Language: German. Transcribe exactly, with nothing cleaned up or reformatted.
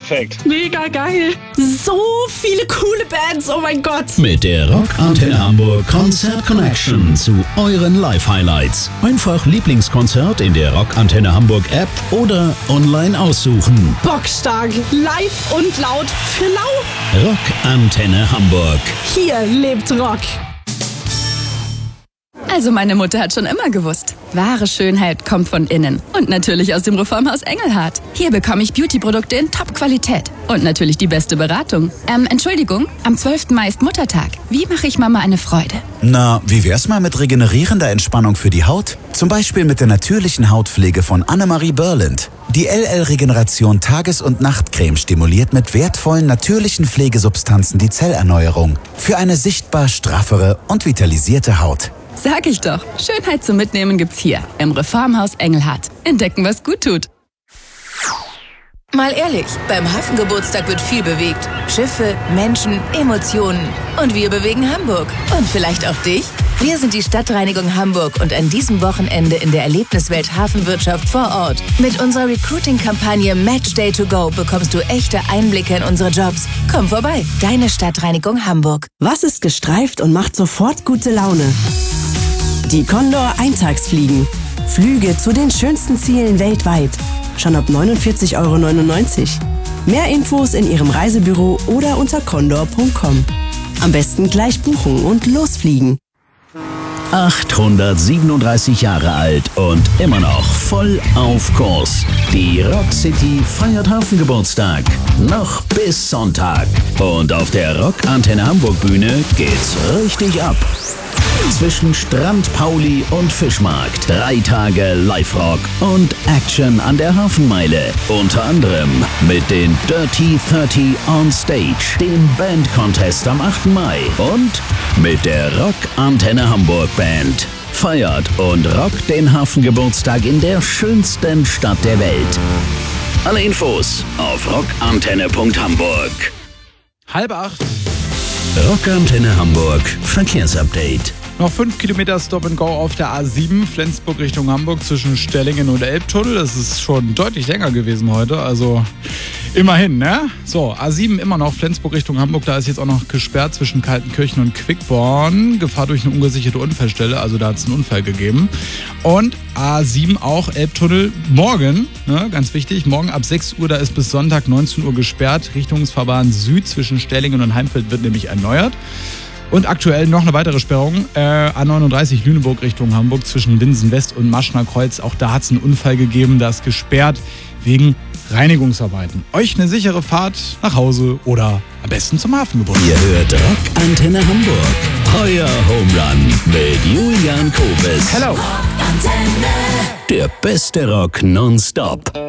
Perfekt. Mega geil. So viele coole Bands, oh mein Gott. Mit der Rock Antenne Hamburg Konzert Connection zu euren Live-Highlights. Einfach Lieblingskonzert in der Rock Antenne Hamburg App oder online aussuchen. Bockstark, live und laut für lau. Rock Antenne Hamburg. Hier lebt Rock. Also meine Mutter hat schon immer gewusst, wahre Schönheit kommt von innen. Und natürlich aus dem Reformhaus Engelhardt. Hier bekomme ich Beauty-Produkte in Top-Qualität. Und natürlich die beste Beratung. Ähm, Entschuldigung, am zwölften Mai ist Muttertag. Wie mache ich Mama eine Freude? Na, wie wär's mal mit regenerierender Entspannung für die Haut? Zum Beispiel mit der natürlichen Hautpflege von Annemarie Berland. Die L L-Regeneration Tages- und Nachtcreme stimuliert mit wertvollen natürlichen Pflegesubstanzen die Zellerneuerung. Für eine sichtbar straffere und vitalisierte Haut. Sag ich doch, Schönheit zum Mitnehmen gibt's hier im Reformhaus Engelhardt. Entdecken, was gut tut. Mal ehrlich, beim Hafengeburtstag wird viel bewegt. Schiffe, Menschen, Emotionen. Und wir bewegen Hamburg. Und vielleicht auch dich? Wir sind die Stadtreinigung Hamburg und an diesem Wochenende in der Erlebniswelt Hafenwirtschaft vor Ort. Mit unserer Recruiting-Kampagne Match Day to Go bekommst du echte Einblicke in unsere Jobs. Komm vorbei, deine Stadtreinigung Hamburg. Was ist gestreift und macht sofort gute Laune? Die Condor Eintagsfliegen. Flüge zu den schönsten Zielen weltweit. Schon ab neunundvierzig Euro neunundneunzig. Mehr Infos in Ihrem Reisebüro oder unter condor punkt com. Am besten gleich buchen und losfliegen. achthundertsiebenunddreißig Jahre alt und immer noch voll auf Kurs. Die Rock City feiert Hafengeburtstag. Noch bis Sonntag. Und auf der Rock Antenne Hamburg Bühne geht's richtig ab. Zwischen Strand Pauli und Fischmarkt. Drei Tage Live-Rock und Action an der Hafenmeile. Unter anderem mit den Dirty dreißig on Stage, dem Band-Contest am achten Mai und mit der Rock Antenne Hamburg Band. Feiert und rockt den Hafengeburtstag in der schönsten Stadt der Welt. Alle Infos auf rockantenne punkt hamburg. Halb acht. Rockantenne Hamburg Verkehrsupdate. Noch fünf Kilometer Stop and Go auf der A sieben, Flensburg Richtung Hamburg zwischen Stellingen und Elbtunnel. Das ist schon deutlich länger gewesen heute, also immerhin, ne? So, A sieben immer noch, Flensburg Richtung Hamburg, da ist jetzt auch noch gesperrt zwischen Kaltenkirchen und Quickborn. Gefahr durch eine ungesicherte Unfallstelle, also da hat es einen Unfall gegeben. Und A sieben auch Elbtunnel morgen, ne, ganz wichtig, morgen ab sechs Uhr, da ist bis Sonntag neunzehn Uhr gesperrt. Richtungsfahrbahn Süd zwischen Stellingen und Heimfeld wird nämlich erneuert. Und aktuell noch eine weitere Sperrung, äh, A neununddreißig Lüneburg Richtung Hamburg zwischen Linsen West und Maschner Kreuz. Auch da hat es einen Unfall gegeben, da ist gesperrt wegen Reinigungsarbeiten. Euch eine sichere Fahrt nach Hause oder am besten zum Hafengeburtstag. Ihr hört Rock Antenne Hamburg, euer Home Run mit Julian Kobes. Hello. Der beste Rock nonstop.